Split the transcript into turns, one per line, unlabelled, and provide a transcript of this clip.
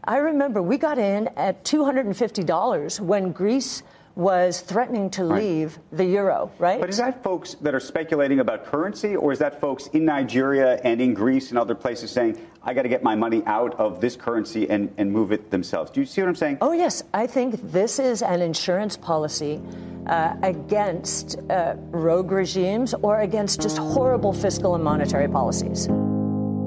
I remember we got in at $250 when Greece was threatening to leave the euro, right?
But is that folks that are speculating about currency, or is that folks in Nigeria and in Greece and other places saying, I got to get my money out of this currency and move it themselves? Do you see what I'm saying?
Oh, yes. I think this is an insurance policy against rogue regimes or against just horrible fiscal and monetary policies.